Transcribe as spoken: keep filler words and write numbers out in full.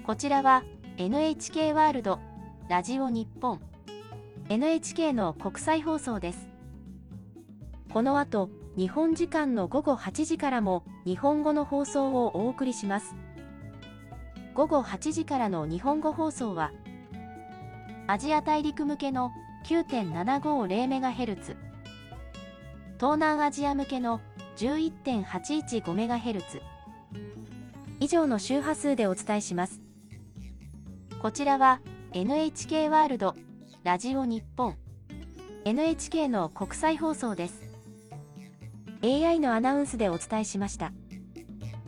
こちらは エヌエイチケー ワールド、ラジオ日本、エヌエイチケー の国際放送です。この後、日本時間のごごはちじからも日本語の放送をお送りします。ごごはちじからの日本語放送は、アジア大陸向けの きゅうてんななごーぜろメガヘルツ、東南アジア向けの じゅういってんはちいちごメガヘルツ、以上の周波数でお伝えします。こちらは エヌエイチケー ワールド、ラジオ日本、エヌエイチケー の国際放送です。エーアイ のアナウンスでお伝えしました。